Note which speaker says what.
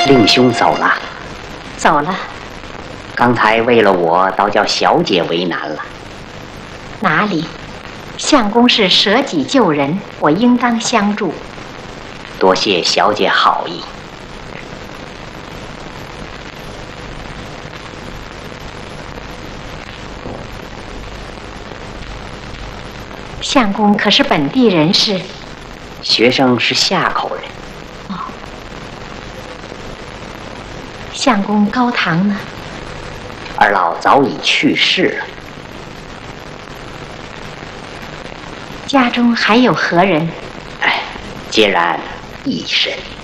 Speaker 1: 令兄走了。
Speaker 2: 走了。
Speaker 1: 刚才为了我，倒叫小姐为难了。
Speaker 2: 哪里？相公是舍己救人，我应当相助。
Speaker 1: 多谢小姐好意。
Speaker 2: 相公可是本地人士？
Speaker 1: 学生是夏口人。
Speaker 2: 哦。相公高堂呢？
Speaker 1: 二老早已去世了。
Speaker 2: 家中还有何人？
Speaker 1: 哎，孑然一身。